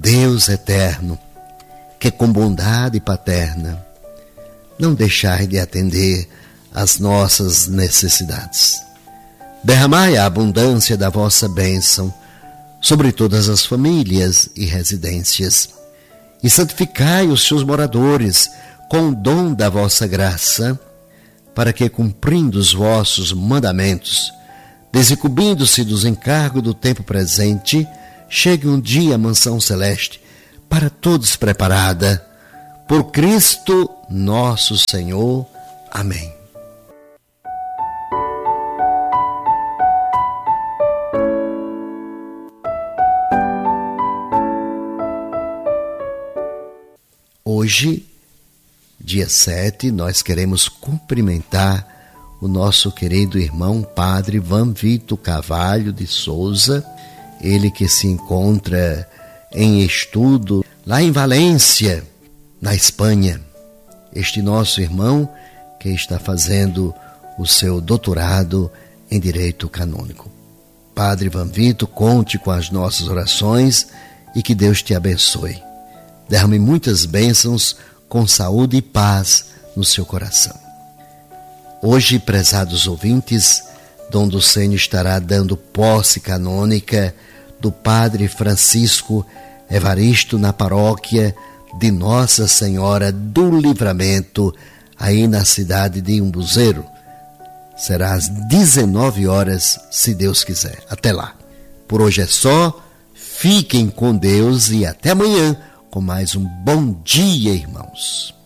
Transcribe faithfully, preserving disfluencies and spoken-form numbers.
Deus eterno, que com bondade paterna não deixai de atender às nossas necessidades. Derramai a abundância da vossa bênção sobre todas as famílias e residências, e santificai os seus moradores com o dom da vossa graça, para que, cumprindo os vossos mandamentos, desincubindo-se dos encargos do tempo presente, chegue um dia à mansão celeste, para todos preparada, por Cristo nosso Senhor. Amém. Hoje, dia sete, nós queremos cumprimentar o nosso querido irmão Padre Vanvito Carvalho de Souza, ele que se encontra em estudo lá em Valência, na Espanha. Este nosso irmão que está fazendo o seu doutorado em Direito Canônico. Padre Vanvito, conte com as nossas orações e que Deus te abençoe. Derrame muitas bênçãos com saúde e paz no seu coração. Hoje, prezados ouvintes, Dom Ducênio estará dando posse canônica do Padre Francisco Evaristo na paróquia de Nossa Senhora do Livramento, aí na cidade de Umbuzeiro. Será às dezenove horas, se Deus quiser. Até lá. Por hoje é só. Fiquem com Deus e até amanhã com mais um Bom Dia, irmãos.